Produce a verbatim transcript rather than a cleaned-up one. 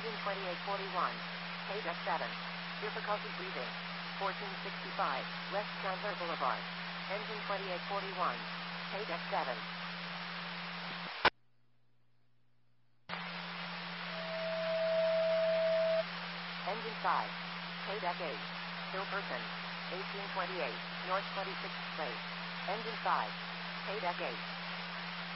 Engine twenty-eight forty-one. K deck seven. Difficulty breathing. fourteen sixty-five. West Chandler Boulevard. Engine twenty-eight forty-one. K deck seven. Engine five. K deck eight. Hilperson. eighteen twenty-eight. North twenty-sixth Place. Engine five. K deck eight.